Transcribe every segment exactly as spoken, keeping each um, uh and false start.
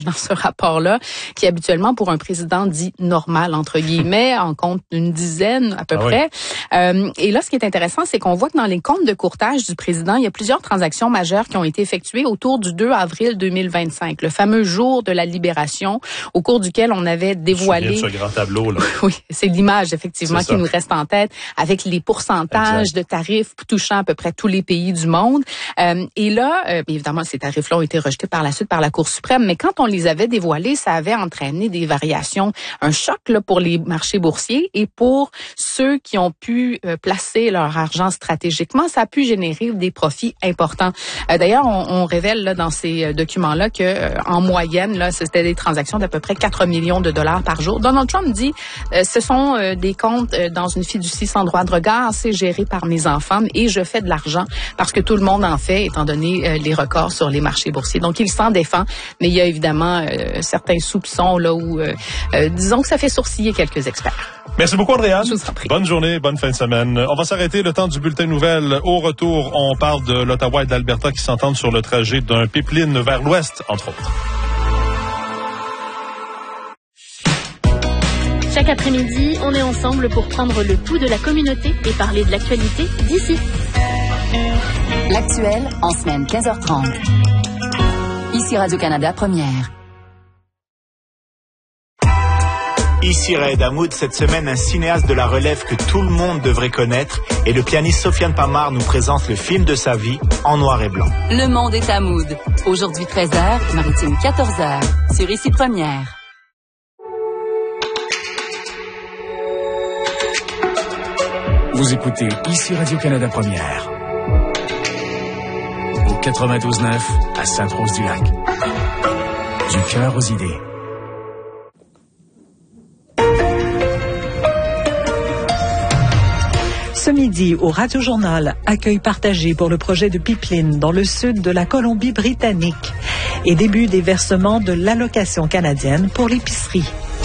dans ce rapport-là, qui habituellement pour un président dit normal, entre guillemets, en compte une dizaine à peu ah près. Oui. Euh, et là, ce qui est intéressant, c'est qu'on voit que dans les comptes de courtage du président, il y a plusieurs transactions majeures qui ont été effectuées autour du deux avril deux mille vingt-cinq, le fameux jour de la libération, au cours duquel on avait dévoilé... Je me souviens de ce grand tableau, là. Oui, c'est l'image, effectivement, qui nous reste en tête, avec les pourcentages exact. de tarifs touchant à peu près tous les pays du monde. Euh, et là, euh, évidemment, ces tarifs-là ont été rejetés par la suite par la Cour suprême, mais quand on les avait dévoilés, ça avait entraîné des variations, un choc là, pour les marchés boursiers et pour ceux qui ont pu euh, placer leur argent stratégiquement, ça a pu générer des profits importants. Euh, d'ailleurs, on, on révèle là, dans ces documents-là que euh, en moyenne, là, c'était des transactions d'à peu près quatre millions de dollars par jour. Donald Trump dit euh, ce sont euh, des comptes euh, dans une fiducie sans droit de regard, c'est géré par mes enfants et je fais de l'argent parce que tout le monde en fait, étant donné euh, les records sur les marchés boursiers. Donc, il s'en défend, mais il y a évidemment euh, certains soupçons là où, euh, euh, disons que ça fait sourciller quelques experts. Merci beaucoup, Andréane. Je vous en prie. Bonne journée, bonne fin de semaine. On va s'arrêter le temps du bulletin nouvelle. Au retour, on parle de l'Ottawa et de l'Alberta qui s'entendent sur le trajet d'un pipeline vers l'ouest, entre autres. Chaque après-midi, on est ensemble pour prendre le pouls de la communauté et parler de l'actualité d'ici. L'actuel en semaine quinze heures trente. Ici Radio-Canada Première. Ici Raed Hamoud, cette semaine, un cinéaste de la relève que tout le monde devrait connaître et le pianiste Sofiane Pamar nous présente le film de sa vie en noir et blanc. Le monde est Hamoud. Aujourd'hui treize heures, Maritime quatorze heures, sur Ici Première. Vous écoutez Ici Radio-Canada Première. Au quatre-vingt-douze neuf à Sainte-Rose-du-Lac. Du cœur aux idées. Ce midi, au Radio-Journal, accueil partagé pour le projet de pipeline dans le sud de la Colombie-Britannique et début des versements de l'allocation canadienne pour l'épicerie.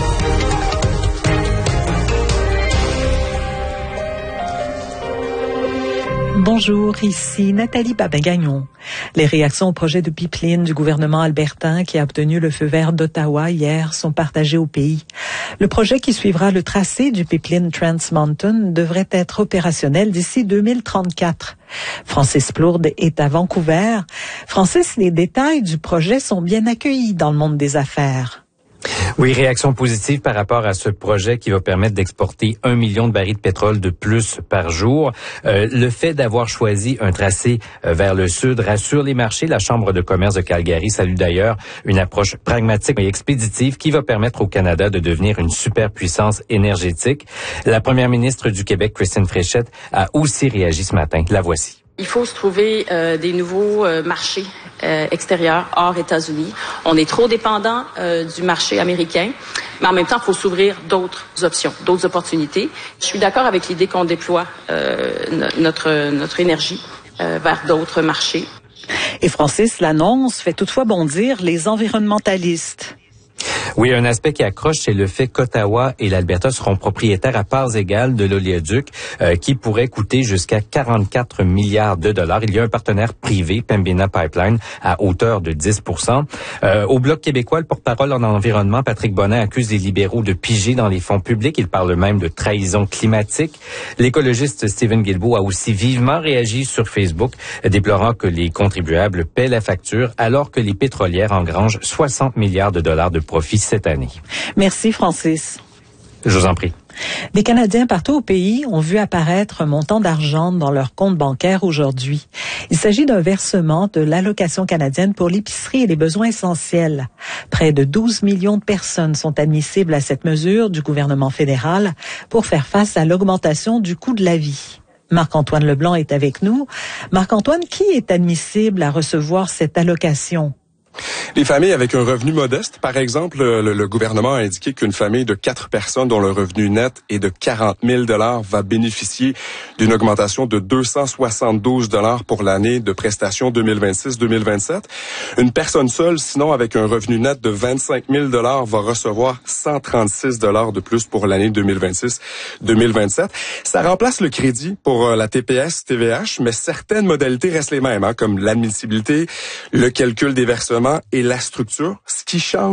Bonjour, ici Nathalie Babin-Gagnon. Les réactions au projet de pipeline du gouvernement albertain qui a obtenu le feu vert d'Ottawa hier sont partagées au pays. Le projet qui suivra le tracé du pipeline Trans Mountain devrait être opérationnel d'ici deux mille trente-quatre. Francis Plourde est à Vancouver. Francis, les détails du projet sont bien accueillis dans le monde des affaires. Oui, réaction positive par rapport à ce projet qui va permettre d'exporter un million de barils de pétrole de plus par jour. Euh, le fait d'avoir choisi un tracé euh, vers le sud rassure les marchés. La Chambre de commerce de Calgary salue d'ailleurs une approche pragmatique et expéditive qui va permettre au Canada de devenir une superpuissance énergétique. La première ministre du Québec, Christine Fréchette, a aussi réagi ce matin. La voici. Il faut se trouver euh, des nouveaux euh, marchés euh, extérieurs hors États-Unis. On est trop dépendant euh, du marché américain, mais en même temps, il faut s'ouvrir d'autres options, d'autres opportunités. Je suis d'accord avec l'idée qu'on déploie euh, notre notre énergie euh, vers d'autres marchés. Et Francis, l'annonce fait toutefois bondir les environnementalistes. Oui, un aspect qui accroche, c'est le fait qu'Ottawa et l'Alberta seront propriétaires à parts égales de l'oléoduc euh, qui pourrait coûter jusqu'à quarante-quatre milliards de dollars. Il y a un partenaire privé, Pembina Pipeline, à hauteur de dix pour cent. Euh, au Bloc québécois, le porte-parole en environnement, Patrick Bonnin, accuse les libéraux de piger dans les fonds publics. Il parle même de trahison climatique. L'écologiste Stephen Guilbeault a aussi vivement réagi sur Facebook, déplorant que les contribuables paient la facture alors que les pétrolières engrangent soixante milliards de dollars de profit cette année. Merci, Francis. Je vous en prie. Des Canadiens partout au pays ont vu apparaître un montant d'argent dans leur compte bancaire aujourd'hui. Il s'agit d'un versement de l'allocation canadienne pour l'épicerie et les besoins essentiels. Près de douze millions de personnes sont admissibles à cette mesure du gouvernement fédéral pour faire face à l'augmentation du coût de la vie. Marc-Antoine Leblanc est avec nous. Marc-Antoine, qui est admissible à recevoir cette allocation? Les familles avec un revenu modeste, par exemple, le, le gouvernement a indiqué qu'une famille de quatre personnes dont le revenu net est de quarante mille dollars va bénéficier d'une augmentation de deux cent soixante-douze dollars pour l'année de prestations deux mille vingt-six deux mille vingt-sept. Une personne seule, sinon avec un revenu net de vingt-cinq mille dollars, va recevoir cent trente-six dollars de plus pour l'année deux mille vingt-six deux mille vingt-sept. Ça remplace le crédit pour la T P S T V H, mais certaines modalités restent les mêmes, hein, comme l'admissibilité, le calcul des versements et la structure. Ce qui change